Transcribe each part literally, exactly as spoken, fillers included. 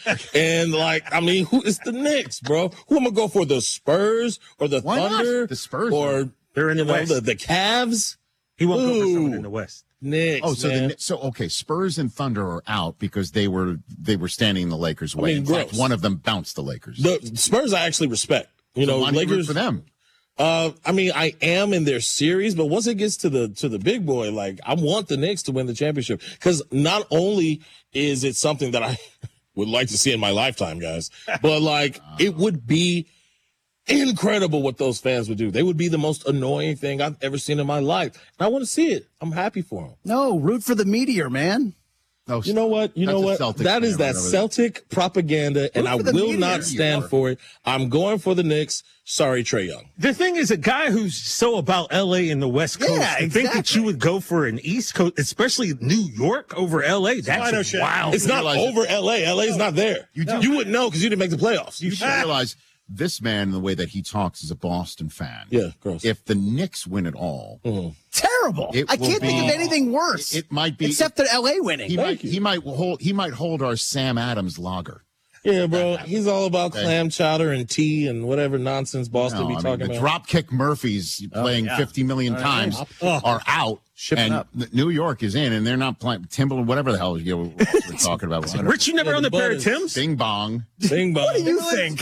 And like, I mean, who is the Knicks, bro? Who am I gonna go for? The Spurs or the Why not? Thunder? The Spurs or are- They're in you the know, West. the, the Cavs? He won't go for Ooh. someone in the West. Knicks. Oh, so man. the, so okay, Spurs and Thunder are out because they were they were standing in the Lakers' way. mean, in fact, gross. one of them bounced the Lakers. the Spurs I actually respect. You know, Why do you root Lakers for them. Uh, I mean, I am in their series, but once it gets to the to the big boy, like I want the Knicks to win the championship because not only is it something that I would like to see in my lifetime, guys, but like it would be incredible what those fans would do. They would be the most annoying thing I've ever seen in my life, and I want to see it. I'm happy for them. No, root for the Meteor, man. No, You know what? You that's know a what? Celtic That is fan or that whatever. Celtic propaganda, and Root I for the will media. not You stand are. for it. I'm going for the Knicks. Sorry, Trae Young. The thing is, a guy who's so about L A and the West Coast, Yeah, to think that exactly. you would go for an East Coast, especially New York over L A, that's know, Shaq. wild. It's not realize- over L A. L A is not there. You, do- you wouldn't know because you didn't make the playoffs. You should realize this man, the way that he talks, is a Boston fan. Yeah, gross. If the Knicks win it all, Terrible. It I will can't think be- of anything worse. it might be- Except that L A winning. he might he might hold he might hold our Sam Adams lager. Yeah, bro. He's all about clam chowder and tea and whatever nonsense Boston No, be I mean, talking the about. Dropkick Murphys playing yeah. fifty million times are out, Shipping and up. th- New York is in, and they're not playing Timberland, whatever the hell you know, what we're talking about. Rich, you never Yeah, owned the a pair of butters. Timbs? Bing bong. Bing bong. What do you think?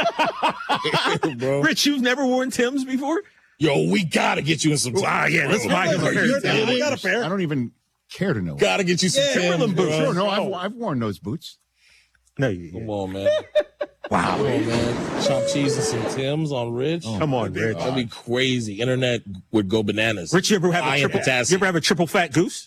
bro? Rich, you've never worn Timbs before? Yo, we gotta get you in some. Ah, yeah, let's buy him a Are pair you of Timbs. kidding? I got a pair. I don't even care to know. Gotta get you some Yeah, Timbs, Timberland bro. boots. Sure, no, I've, I've worn those boots. No, you, Come on, man. Wow. Come on, man. Chopped cheese and some Timbs on Rich. come on, Rich. That'd be crazy. Internet would go bananas. Rich, you ever have I a am triple? potassium. You ever have a triple fat goose?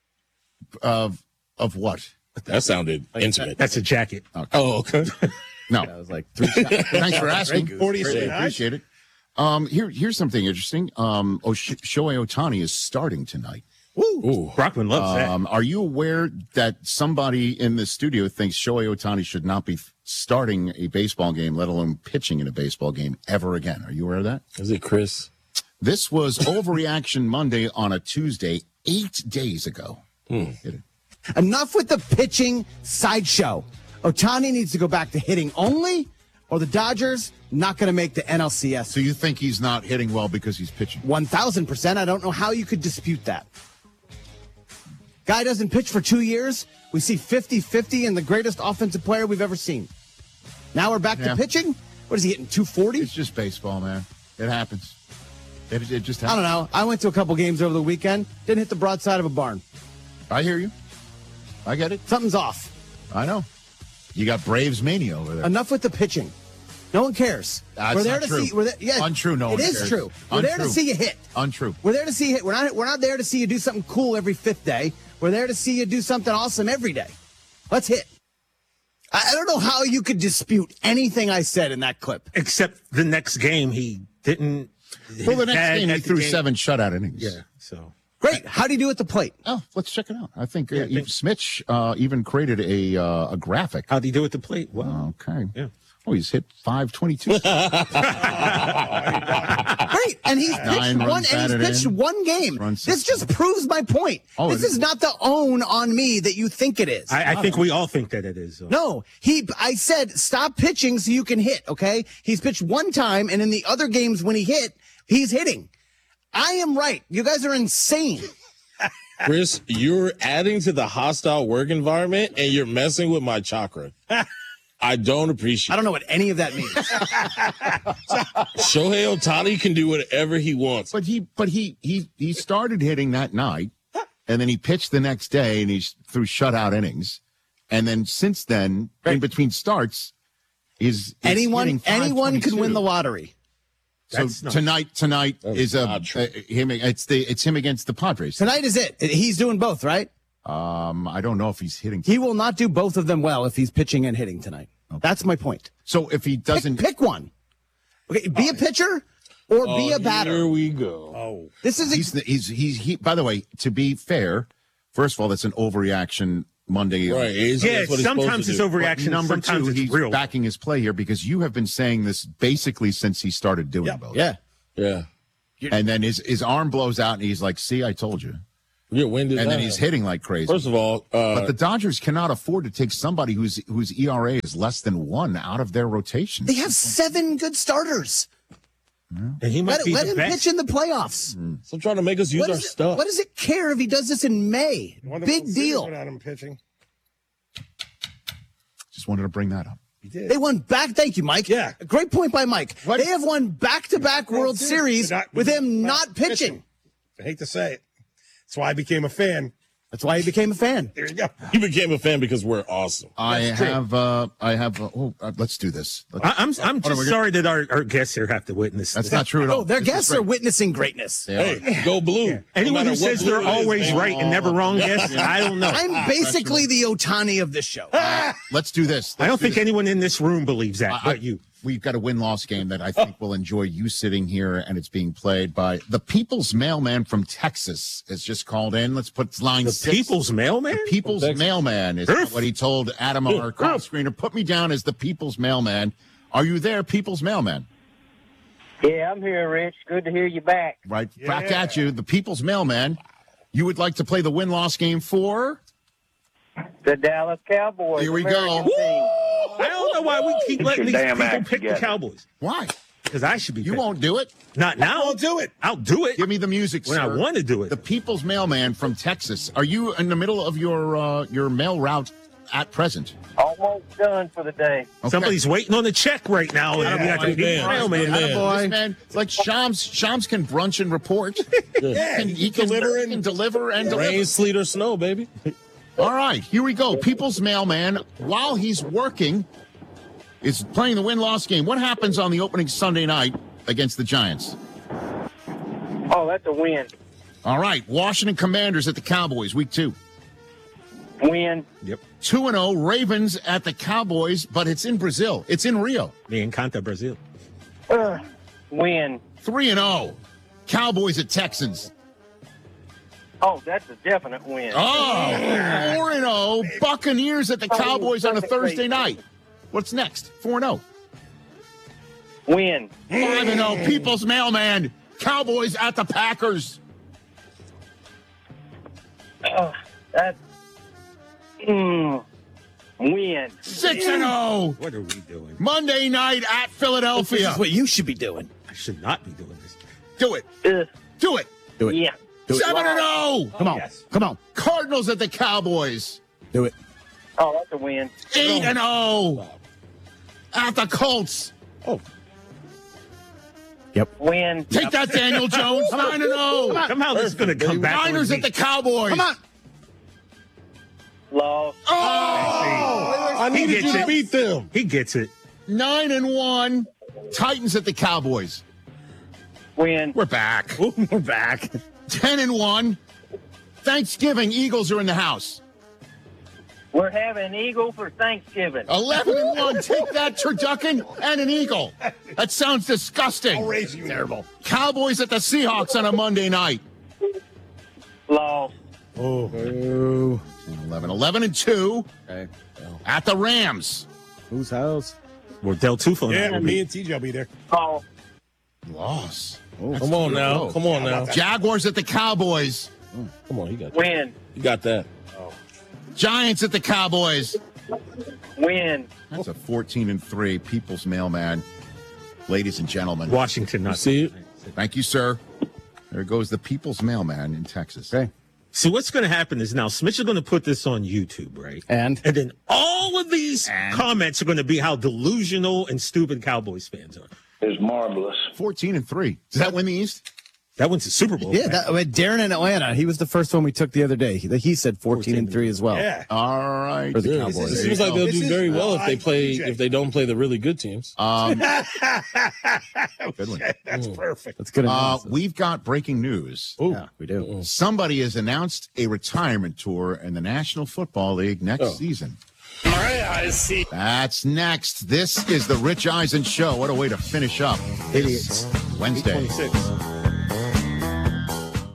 Of of what? That sounded intimate. That's a jacket. Oh, okay. No. I was like, three shots. Thanks for asking. forty Really cent. appreciate it. Um, here, here's something interesting. Um, oh, Sh- Shohei Ohtani is starting tonight. Ooh. Brockman loves that. Um, are you aware that somebody in the studio thinks Shohei Ohtani should not be starting a baseball game, let alone pitching in a baseball game ever again? Are you aware of that? Is it Chris? This was Overreaction Monday on a Tuesday, eight days ago. Enough with the pitching sideshow. Otani needs to go back to hitting only, or the Dodgers not going to make the N L C S. So you think he's not hitting well because he's pitching? one thousand percent. I don't know how you could dispute that. Guy doesn't pitch for two years. We see fifty-fifty in the greatest offensive player we've ever seen. Now we're back Yeah. to pitching? What is he hitting, two forty? It's just baseball, man. It happens. It, it just I happens. don't know. I went to a couple games over the weekend. Didn't hit the broadside of a barn. I hear you. I get it. Something's off. I know. You got Braves mania over there. Enough with the pitching. No one cares. That's we're there not to true. see. We're there, yeah, Untrue, no It one is cares. true. We're there to Untrue. see you hit. Untrue. We're there to see you hit. We're not. We're not there to see you do something cool every fifth day. We're there to see you do something awesome every day. Let's hit. I, I don't know how you could dispute anything I said in that clip. Except the next game, he didn't. Well, the his next dad game he had the threw game- seven shutout innings. Yeah, so. Great. How do you do at the plate? Oh, let's check it out. I think, uh, Yeah, I think- Smitch uh, even created a uh, a graphic. How'd he do at the plate? Well, Okay. Yeah. Oh, he's hit five twenty-two. Great. And he's pitched Nine one. runs And he's batted pitched in. one game. Runs This just proves my point. Oh, this it is is. not the own on me that you think it is. I, I think we all think that it is. so. No, he. I said stop pitching so you can hit. Okay, he's pitched one time, and in the other games when he hit, he's hitting. I am right. You guys are insane. Chris, you're adding to the hostile work environment and you're messing with my chakra. I don't appreciate I don't know what any of that means. Shohei Ohtani can do whatever he wants. But he, but he, he, he started hitting that night, and then he pitched the next day, and he threw shutout innings, and then since then, in between starts, is, is anyone, hitting anyone can win the five twenty-two. lottery. So That's not- tonight, tonight That is is a, not true. uh, him. It's the it's him against the Padres. Tonight is it. He's doing both, right? Um, I don't know if he's hitting. He will not do both of them well if he's pitching and hitting tonight. That's my point. So if he Pick, doesn't, pick one. Okay, be a pitcher or be Oh, a batter. Here we go. Oh, This is he's the- he's he's he. By the way, to be fair, first of all, that's an overreaction Monday. Right. it's- yeah. that's what he's supposed Sometimes to it's do. But overreaction. number sometimes two, it's he's real. backing his play here because you have been saying this basically since he started doing both. yeah. Yeah. And then his his arm blows out, and he's like, "See, I told you." Yeah, when did and that then he's happen? hitting like crazy. First of all, uh, But the Dodgers cannot afford to take somebody whose whose E R A is less than one out of their rotation. They have seven good starters. And he might Let, be let the him best. pitch in the playoffs. so trying to make us use What, our is it, stuff. what does it care if he does this in May? Won the Big World Series deal. Without him pitching. Just wanted to bring that up. He did. They won back. Thank you, Mike. Yeah. A great point by Mike. What? They have won back-to-back World Series Not- with him not not pitching. I hate to say it. That's why I became a fan. That's why he became a fan. There you go. You became a fan because we're awesome. I That's true. have. Uh, I have. Uh, oh, uh, let's do this. Let's, I, I'm I'm Hold on, just we're sorry that our, our guests here have to witness that's this. not true at all. Oh, their This is guests great. are witnessing greatness. They are. Hey, go blue. No Anyone matter who what says blue they're it is, always man. right and never wrong, guess I don't know. I'm basically the Otani of this show. Let's do this. I Let's don't do think this. anyone in this room believes that, I- but you. We've got a win-loss game that I think will enjoy you sitting here, and it's being played by the People's Mailman from Texas. Has just called in. Let's put line The six. People's Mailman? The People's Texas. Mailman is Earth. what he told Adam, our call screener. Put me down as the People's Mailman. Are you there, People's Mailman? Yeah, I'm here, Rich. Good to hear you back. Right back at you, the People's Mailman. You would like to play the win-loss game for? The Dallas Cowboys. Here we American go. team. I don't know why we keep Get letting your these damn people act pick the together. Cowboys. Why? Because I should be You picking. won't do it. Not now. I'll do it. I'll do it Give me the music, when I sir. want to do it. The People's Mailman from Texas. Are you in the middle of your uh, your mail route at present? Almost done for the day. Okay. Somebody's waiting on the check right now. and we got the Good People's man. Mailman. Good man. This man, it's like Shams. Shams can brunch and report. Yeah, Can- he can deliver and, can deliver and deliver. Rain, sleet, or snow, baby. All right, here we go. People's Mailman, while he's working, is playing the win-loss game. What happens on the opening Sunday night against the Giants? Oh, that's a win. All right, Washington Commanders at the Cowboys, week two. Win. Yep. two and oh, Ravens at the Cowboys, but it's in Brazil. It's in Rio. Me Encanta, Brazil. Uh, win. three and oh, Cowboys at Texans. Oh, that's a definite win. Oh, four and oh, Buccaneers at the Cowboys on a Thursday night. What's next? four and oh. Win. five and oh, People's Mailman, Cowboys at the Packers. Uh, that's mm, win. six and oh, What are we doing? Monday night at This Philadelphia. is what you should be doing. I should not be doing this. Do it. Uh, Do it. Do it. yeah. seven and oh, Come on. yes. Come on. Cardinals at the Cowboys. Do it. Oh, that's a win. eight and oh, at the Colts. Win. Take that, Daniel Jones. nine and oh. Somehow this is going to come back. on Niners me. at the Cowboys. Come on. Loss. Oh, I He needed gets you to it. beat them. He gets it. nine and one. Titans at the Cowboys. Win. We're back. We're back. ten and one. Thanksgiving, Eagles are in the house. We're having an eagle for Thanksgiving. eleven and one. Take that, turducken, and an eagle. That sounds disgusting. I'll raise you. Terrible. Cowboys at the Seahawks on a Monday night. Loss. Ooh. eleven, eleven and two Okay. at the Rams. Whose house? Well, Del Tufo. Yeah, now. me and T J will be there. Oh, Loss. Come on now. Come on now. Jaguars at the Cowboys. Come on. You got that. win. You got that. Giants at the Cowboys. Win. That's a fourteen and three People's Mailman. Ladies and gentlemen. Washington, You not see it? Thank you, sir. There goes the People's Mailman in Texas. Okay. See, what's going to happen is now Smith is going to put this on YouTube, right? And? And then all of these comments are going to be how delusional and stupid Cowboys fans are. Is marvelous. fourteen and three. Does that win the East? That went to Super Bowl. Yeah, that, I mean, Darren in Atlanta, he was the first one we took the other day. He, he said fourteen and three as well. Yeah. All right. For the Yeah, Cowboys. it There seems you like go. they'll This do is very well if they live play T J. if they don't play the really good teams. Um, Good one. That's perfect. That's good uh, analysis. we've got breaking news. Yeah, we do. Somebody has announced a retirement tour in the National Football League next Oh. season. All right, I see. That's next. This is the Rich Eisen Show. What a way to finish up. Idiots. Wednesday. twenty-six.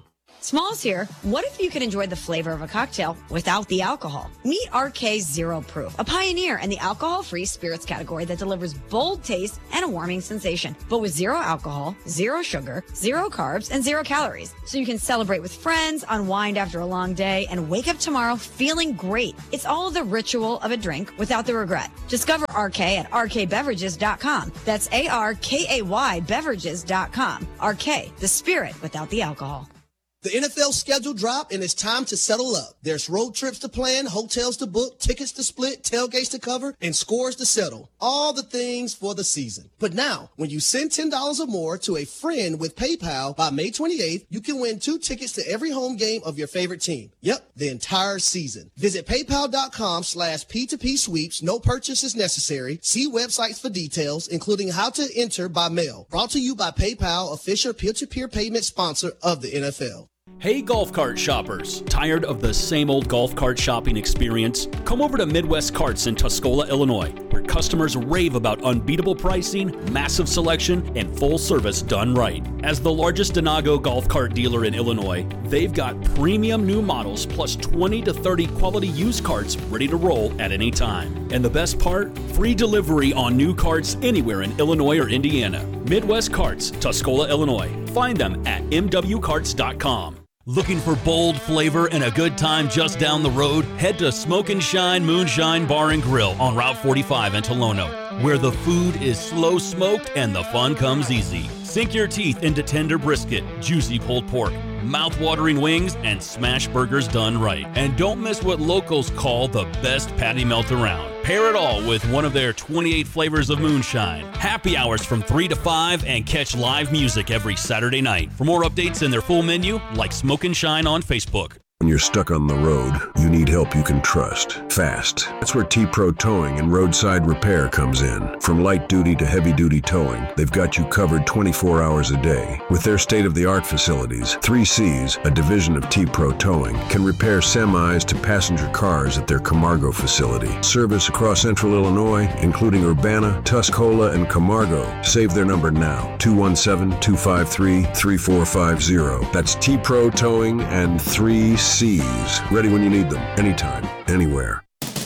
Smalls here. What if you could enjoy the flavor of a cocktail without the alcohol? Meet R K Zero Proof, a pioneer in the alcohol-free spirits category that delivers bold taste and a warming sensation, but with zero alcohol, zero sugar, zero carbs, and zero calories. So you can celebrate with friends, unwind after a long day, and wake up tomorrow feeling great. It's all the ritual of a drink without the regret. Discover R K at R K beverages dot com. That's A R K A Y beverages dot com. R K, the spirit without the alcohol. The N F L schedule dropped, and it's time to settle up. There's road trips to plan, hotels to book, tickets to split, tailgates to cover, and scores to settle. All the things for the season. But now, when you send ten dollars or more to a friend with PayPal by May twenty-eighth, you can win two tickets to every home game of your favorite team. Yep, the entire season. Visit paypal.com slash P2P sweeps. No purchase is necessary. See websites for details, including how to enter by mail. Brought to you by PayPal, official peer-to-peer payment sponsor of the N F L. Hey golf cart shoppers, tired of the same old golf cart shopping experience? Come over to Midwest Carts in Tuscola, Illinois, where customers rave about unbeatable pricing, massive selection, and full service done right. As the largest Denago golf cart dealer in Illinois, they've got premium new models plus twenty to thirty quality used carts ready to roll at any time. And the best part? Free delivery on new carts anywhere in Illinois or Indiana. Midwest Carts, Tuscola, Illinois. Find them at m w carts dot com. Looking for bold flavor and a good time just down the road? Head to Smoke and Shine Moonshine Bar and Grill on Route forty-five in Tolono, where the food is slow smoked and the fun comes easy. Sink your teeth into tender brisket, juicy pulled pork, mouth-watering wings, and smash burgers done right. And don't miss what locals call the best patty melt around. Pair it all with one of their twenty-eight flavors of moonshine. Happy hours from three to five and catch live music every Saturday night. For more updates and their full menu, like Smoke and Shine on Facebook. When you're stuck on the road, you need help you can trust. Fast. That's where T-Pro Towing and Roadside Repair comes in. From light duty to heavy duty towing, they've got you covered twenty-four hours a day. With their state-of-the-art facilities, three C's, a division of T-Pro Towing, can repair semis to passenger cars at their Camargo facility. Service across central Illinois, including Urbana, Tuscola, and Camargo. Save their number now, two one seven, two five three, three four five zero. That's T-Pro Towing and three C's. Ready when you need them, anytime, anywhere.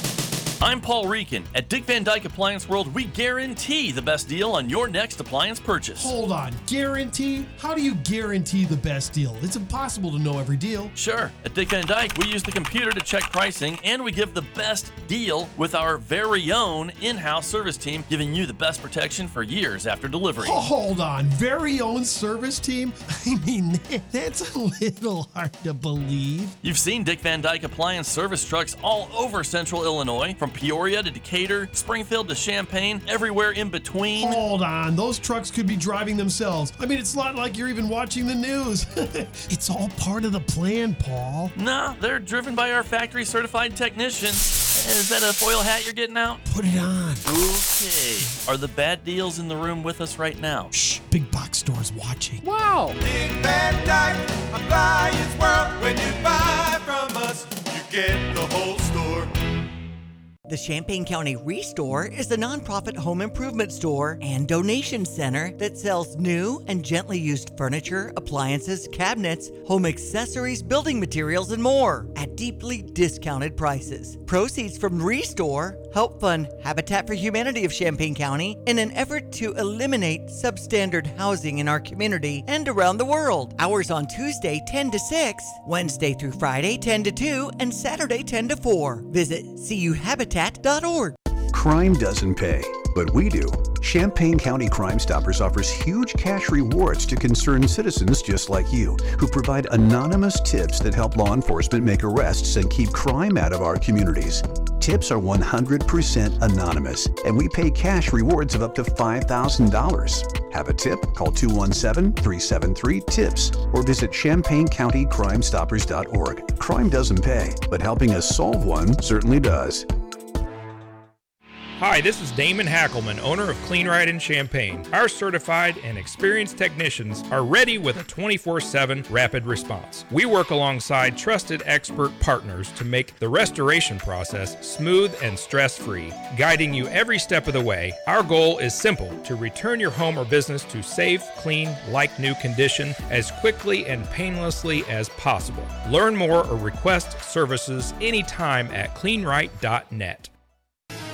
I'm Paul Reekin. At Dick Van Dyke Appliance World, we guarantee the best deal on your next appliance purchase. Hold on, guarantee? How do you guarantee the best deal? It's impossible to know every deal. Sure. At Dick Van Dyke, we use the computer to check pricing, and we give the best deal with our very own in-house service team, giving you the best protection for years after delivery. Oh, hold on, very own service team? I mean, that's a little hard to believe. You've seen Dick Van Dyke Appliance service trucks all over central Illinois, from Peoria to Decatur, Springfield to Champaign, everywhere in between. Hold on, those trucks could be driving themselves. I mean, it's not like you're even watching the news. It's all part of the plan, Paul. Nah, they're driven by our factory certified technicians. Is that a foil hat you're getting out? Put it on. Okay. Are the bad deals in the room with us right now? Shh, big box store's watching. Wow. Big Bad Dyke Appliance World. When you buy from us, you get the whole store. The Champaign County Restore is a nonprofit home improvement store and donation center that sells new and gently used furniture, appliances, cabinets, home accessories, building materials, and more at deeply discounted prices. Proceeds from Restore help fund Habitat for Humanity of Champaign County in an effort to eliminate substandard housing in our community and around the world. Hours on Tuesday ten to six, Wednesday through Friday ten to two, and Saturday ten to four. Visit C U habitat dot org. Crime doesn't pay, but we do. Champaign County Crime Stoppers offers huge cash rewards to concerned citizens just like you, who provide anonymous tips that help law enforcement make arrests and keep crime out of our communities. Tips are one hundred percent anonymous, and we pay cash rewards of up to five thousand dollars. Have a tip? Call two one seven, three seven three, TIPS or visit champaign county crime stoppers dot org. Crime doesn't pay, but helping us solve one certainly does. Hi, this is Damon Hackelman, owner of Clean Right in Champaign. Our certified and experienced technicians are ready with a twenty-four seven rapid response. We work alongside trusted expert partners to make the restoration process smooth and stress-free, guiding you every step of the way. Our goal is simple: to return your home or business to safe, clean, like-new condition as quickly and painlessly as possible. Learn more or request services anytime at clean right dot net.